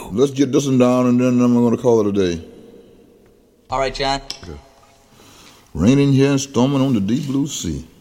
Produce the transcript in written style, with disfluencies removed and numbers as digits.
Let's get this one down and then I'm going to call it a day. All right, John. Okay. Raining here and storming on the deep blue sea.